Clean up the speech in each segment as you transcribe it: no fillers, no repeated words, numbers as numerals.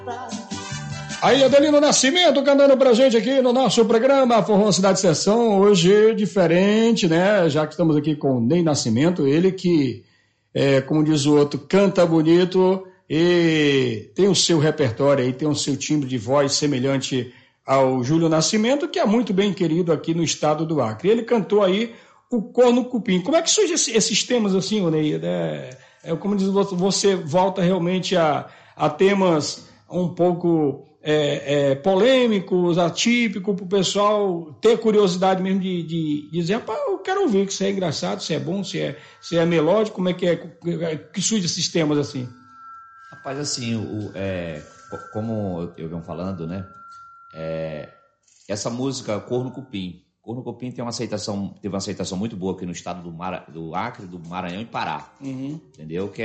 Aí, Adelino Nascimento cantando pra gente aqui no nosso programa Forró Cidade Sessão, hoje diferente, né? Já que estamos aqui com o Ney Nascimento, ele que, como diz o outro, canta bonito e tem o seu repertório aí, tem o seu timbre de voz semelhante ao Júlio Nascimento, que é muito bem querido aqui no estado do Acre. Ele cantou aí o Corno Cupim. Como é que surgem esses temas assim, Ney? Como diz, você volta realmente a temas um pouco polêmicos, atípicos, para o pessoal ter curiosidade mesmo de dizer, rapaz, eu quero ouvir, que isso é engraçado, se é bom, se é melódico, como é que surge esses temas assim? Rapaz, assim, como eu venho falando, né, essa música Corno Cupim teve uma aceitação muito boa aqui no estado do Acre, do Maranhão e Pará, entendeu? Que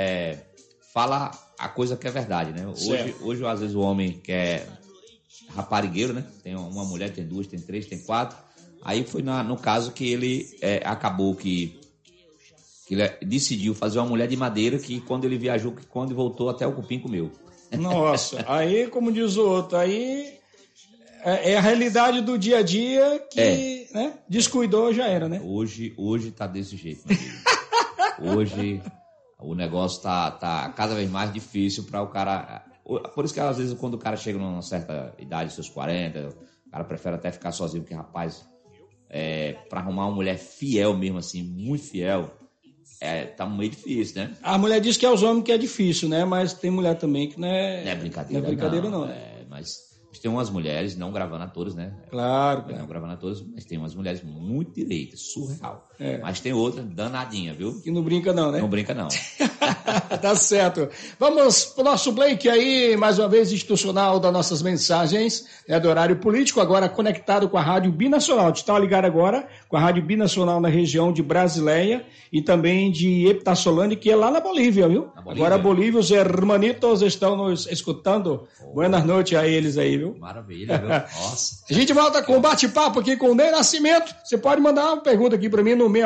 fala a coisa que é verdade, né? Hoje, às vezes, o homem que é raparigueiro, né? Tem uma mulher, tem duas, tem três, tem quatro. Aí foi no caso que ele acabou que ele decidiu fazer uma mulher de madeira que quando ele viajou, que quando voltou até o cupim comeu. Nossa, aí, como diz o outro, aí é a realidade do dia a dia que né? Descuidou, já era, né? Hoje tá desse jeito, meu amigo. Hoje o negócio tá cada vez mais difícil para o cara. Por isso que às vezes quando o cara chega numa certa idade, seus 40, o cara prefere até ficar sozinho, porque rapaz, para arrumar uma mulher fiel mesmo assim, muito fiel, tá meio difícil, né? A mulher diz que é os homens que é difícil, né? Mas tem mulher também que não é brincadeira. Não é brincadeira, não. Mas tem umas mulheres, não gravando atores, né? Claro. Não gravando atores, mas tem umas mulheres muito direitas, surreal. Mas tem outra danadinha, viu? Que não brinca não, né? Não brinca não. Tá certo. Vamos pro nosso break aí, mais uma vez institucional das nossas mensagens, do horário político, agora conectado com a Rádio Binacional. A gente está ligado agora com a Rádio Binacional na região de Brasileia e também de Epitaçolândia, que é lá na Bolívia, viu? Agora Bolívia, os hermanitos estão nos escutando. Buenas noites a eles aí, viu? Maravilha, viu? Nossa. A gente volta com um bate-papo aqui com o Ney Nascimento. Você pode mandar uma pergunta aqui para mim no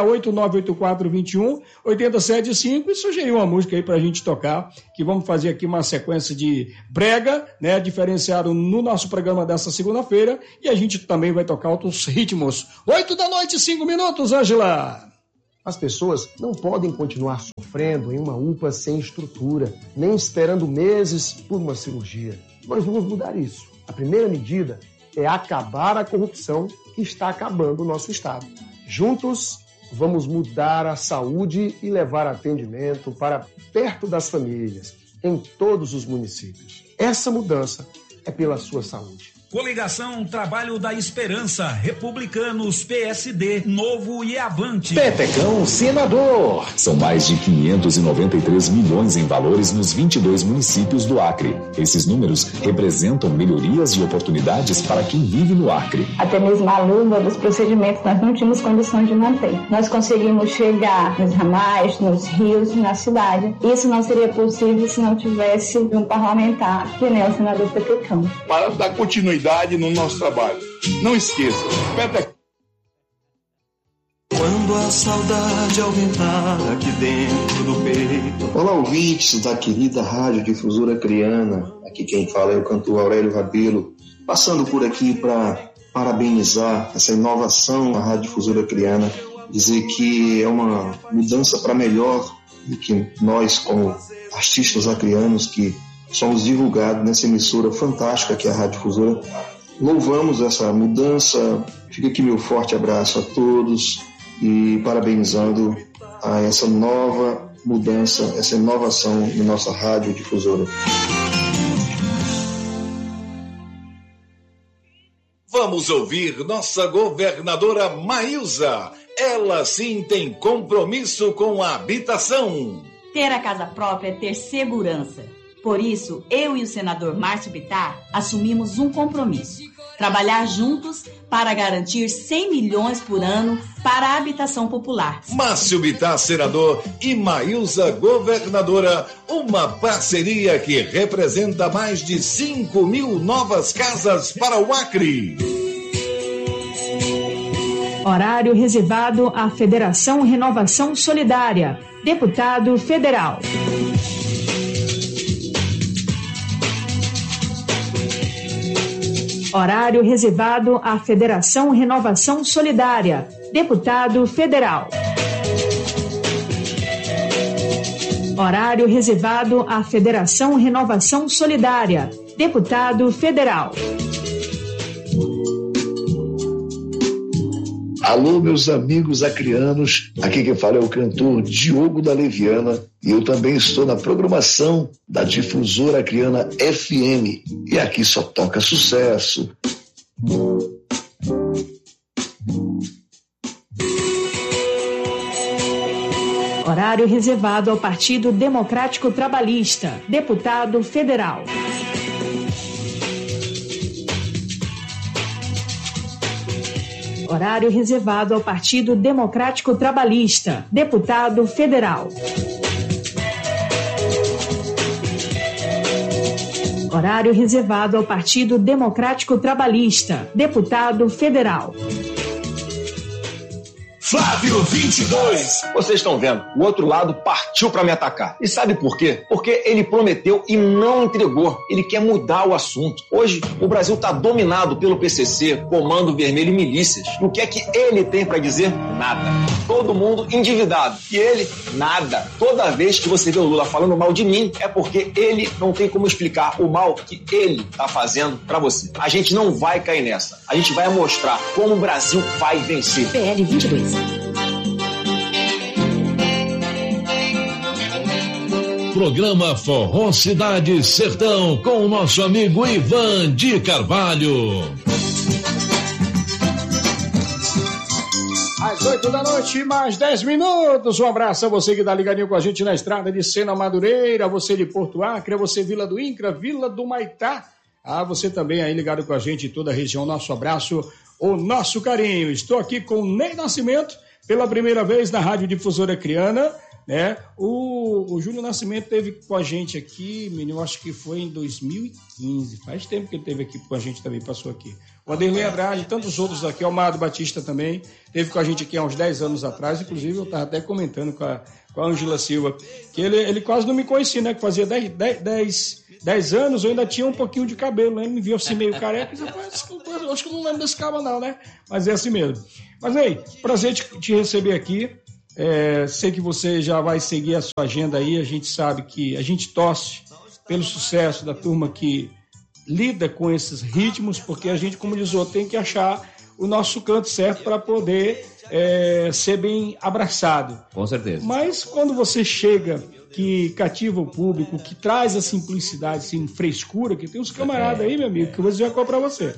6898421-875 e sugerir uma música aí pra gente tocar, que vamos fazer aqui uma sequência de brega, né, diferenciado no nosso programa dessa segunda-feira, e a gente também vai tocar outros ritmos. 8h05, Ângela. As pessoas não podem continuar sofrendo em uma UPA sem estrutura, nem esperando meses por uma cirurgia. Nós vamos mudar isso. A primeira medida é acabar a corrupção que está acabando o nosso Estado. Juntos, vamos mudar a saúde e levar atendimento para perto das famílias, em todos os municípios. Essa mudança é pela sua saúde. Coligação Trabalho da Esperança, Republicanos, PSD, Novo e Avante. Petecão Senador. São mais de 593 milhões em valores nos 22 municípios do Acre. Esses números representam melhorias e oportunidades para quem vive no Acre. Até mesmo a luva dos procedimentos nós não tínhamos condições de manter. Nós conseguimos chegar nos ramais, nos rios, na cidade. Isso não seria possível se não tivesse um parlamentar, que nem o senador Petecão. Para dar continuidade no nosso trabalho. Não esqueça, Quando a saudade aumentar aqui dentro do peito. Olá, ouvintes da querida Rádio Difusora Acreana. Aqui quem fala é o cantor Aurélio Rabelo, passando por aqui para parabenizar essa inovação da Rádio Difusora Acreana, dizer que é uma mudança para melhor e que nós, como artistas acreanos que somos divulgados nessa emissora fantástica que é a Rádio Difusora, louvamos essa mudança. Fica aqui meu forte abraço a todos e parabenizando a essa nova mudança, essa inovação em nossa Rádio Difusora. Vamos ouvir nossa governadora Maísa. Ela sim tem compromisso com a habitação. Ter a casa própria é ter segurança. Por isso, eu e o senador Márcio Bittar assumimos um compromisso: trabalhar juntos para garantir 100 milhões por ano para a habitação popular. Márcio Bittar, senador, e Maísa, governadora, uma parceria que representa mais de 5 mil novas casas para o Acre. Horário reservado à Federação Renovação Solidária. Deputado Federal. Horário reservado à Federação Renovação Solidária. Deputado Federal. Horário reservado à Federação Renovação Solidária. Deputado Federal. Alô, meus amigos acrianos, aqui quem fala é o cantor Diogo da Leviana e eu também estou na programação da Difusora Acriana FM e aqui só toca sucesso. Horário reservado ao Partido Democrático Trabalhista, deputado federal. Horário reservado ao Partido Democrático Trabalhista, deputado federal. Horário reservado ao Partido Democrático Trabalhista, deputado federal. Flávio 22. Vocês estão vendo, o outro lado partiu para me atacar. E sabe por quê? Porque ele prometeu e não entregou. Ele quer mudar o assunto. Hoje, o Brasil está dominado pelo PCC, Comando Vermelho e milícias. E o que é que ele tem para dizer? Nada. Todo mundo endividado. E ele, nada. Toda vez que você vê o Lula falando mal de mim, é porque ele não tem como explicar o mal que ele está fazendo para você. A gente não vai cair nessa. A gente vai mostrar como o Brasil vai vencer. PL 22. Programa Forró Cidade Sertão com o nosso amigo Ivan de Carvalho. Às 8 da noite, mais 10 minutos. Um abraço a você que está ligadinho com a gente na estrada de Sena Madureira, você de Porto Acre, você Vila do Incra, Vila do Maitá. Você também aí ligado com a gente em toda a região. Nosso abraço, o nosso carinho. Estou aqui com o Ney Nascimento, pela primeira vez na Rádio Difusora Acriana, né? O Júnior Nascimento esteve com a gente aqui, menino, acho que foi em 2015. Faz tempo que ele esteve aqui com a gente também, passou aqui. O Aderlei Andrade, tantos outros aqui, o Amado Batista também, esteve com a gente aqui há uns 10 anos atrás, inclusive eu estava até comentando com a Ângela Silva, que ele quase não me conhecia, né? Que fazia 10 anos eu ainda tinha um pouquinho de cabelo, né? Ele me viu assim meio careca, e eu acho que eu não lembro desse cara não, né? Mas é assim mesmo. Mas aí, prazer te receber aqui. Sei que você já vai seguir a sua agenda aí, a gente sabe que a gente torce pelo sucesso da turma que lida com esses ritmos, porque a gente, como diz o outro, tem que achar o nosso canto certo para poder ser bem abraçado. Com certeza. Mas quando você chega, que cativa o público, que traz a simplicidade, assim, frescura, que tem uns camaradas aí, meu amigo, que eu vou dizer uma coisa para você.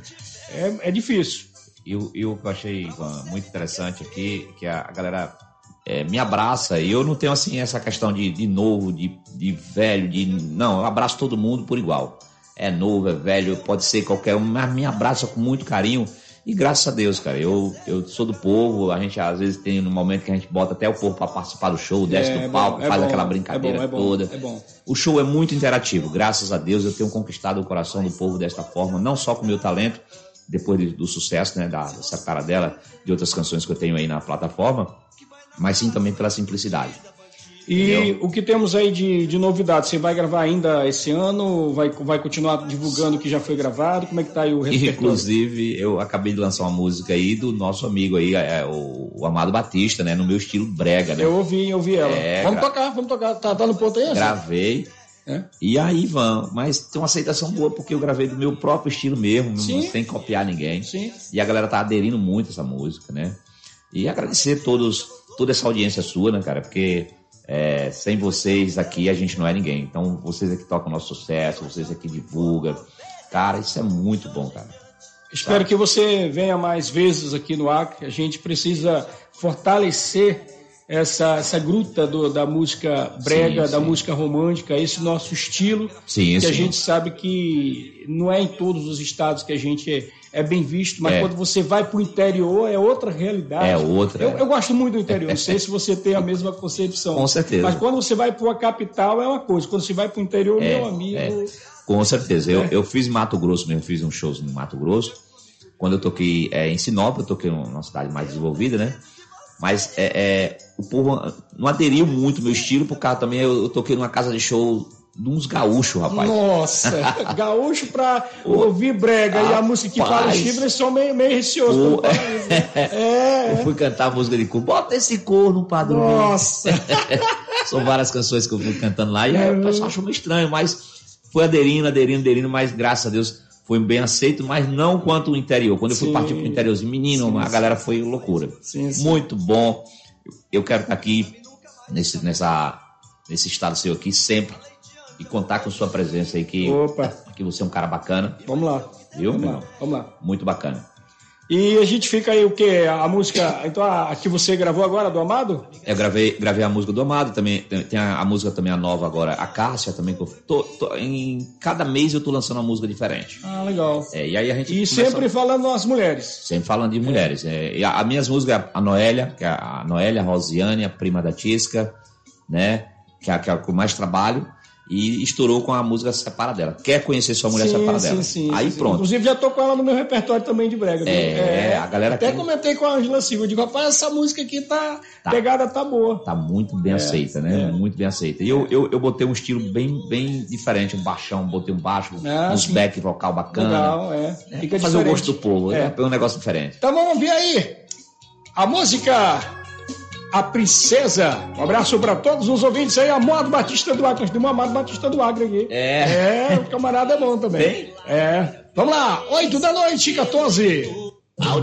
É difícil. E o que eu achei muito interessante aqui, que a galera me abraça, e eu não tenho assim essa questão de novo, de velho, não, eu abraço todo mundo por igual. É novo, é velho, pode ser qualquer um, mas me abraça com muito carinho. E graças a Deus, cara, eu sou do povo, a gente às vezes tem um momento que a gente bota até o povo para participar do show, desce do palco, faz aquela brincadeira toda. É bom. O show é muito interativo, graças a Deus eu tenho conquistado o coração do povo desta forma, não só com o meu talento, depois do sucesso, né, dessa cara dela, de outras canções que eu tenho aí na plataforma, mas sim também pela simplicidade. E entendeu? O que temos aí de novidade? Você vai gravar ainda esse ano? Vai continuar divulgando o que já foi gravado? Como é que tá aí o repertório? Inclusive, eu acabei de lançar uma música aí do nosso amigo aí, o Amado Batista, né? No meu estilo brega, né? Eu ouvi ela. Vamos tocar. Tá no ponto aí? Gravei. E aí vamos, mas tem uma aceitação boa porque eu gravei do meu próprio estilo mesmo, não sem copiar ninguém. Sim. E a galera tá aderindo muito a essa música, né? E agradecer toda essa audiência sua, né, cara? Porque sem vocês aqui a gente não é ninguém. Então vocês aqui tocam o nosso sucesso, vocês aqui divulgam. Cara, isso é muito bom, cara. Espero que você venha mais vezes aqui no Acre. A gente precisa fortalecer essa gruta da música brega, da música romântica, esse nosso estilo, que a gente sabe que não é em todos os estados que a gente é bem visto, mas quando você vai para o interior é outra realidade. É outra. Eu gosto muito do interior, não sei se você tem a mesma concepção. Com certeza. Mas quando você vai para uma capital é uma coisa, quando você vai para o interior, meu amigo... Com certeza. Eu fiz Mato Grosso mesmo, fiz uns shows no Mato Grosso. Quando eu toquei em Sinop, eu toquei numa cidade mais desenvolvida, né? Mas o povo não aderiu muito ao meu estilo, por causa também eu toquei numa casa de show uns gaúchos, rapaz. Nossa, gaúcho pra ouvir brega e a música que fala chifre, eles são meio receosos. Eu fui cantar a música de corno. Bota esse corno pra dormir. Nossa. São várias canções que eu fui cantando lá e aí o pessoal achou meio estranho, mas foi aderindo, mas graças a Deus foi bem aceito, mas não quanto o interior. Quando eu fui partir pro interiorzinho, menino, a galera foi loucura. Muito bom. Eu quero estar aqui nesse estado seu aqui sempre e contar com sua presença aí, que você é um cara bacana. Vamos lá. Viu? Vamos lá. Muito bacana. E a gente fica aí o quê? A música, então, a que você gravou agora, do Amado? Eu gravei a música do Amado, também tem a música também, a nova agora, a Cássia também, que em cada mês eu tô lançando uma música diferente. Ah, legal. E aí a gente sempre falando das mulheres. Sempre falando de mulheres. E as minhas músicas, a Noélia, que é a Noélia, a Rosiane, a prima da Tisca, né, que é a que eu mais trabalho. E estourou com a música Separa Dela. Quer conhecer sua mulher, separa dela. Aí pronto. Inclusive já tô com ela no meu repertório também de brega. A galera até comentei com a Angela Silva. Digo, rapaz, essa música aqui pegada tá boa. Tá muito bem aceita, né? Muito bem aceita. E eu botei um estilo bem diferente, um baixão, botei um baixo, uns back vocal bacana. Legal, Fica fazer o gosto do povo, é um negócio diferente. Então vamos ouvir aí a música A Princesa. Um abraço para todos os ouvintes aí. Amado Batista do Acre. Nós temos o Amado Batista do Acre aqui. O camarada é bom também. Vamos lá, 8 da noite, 14.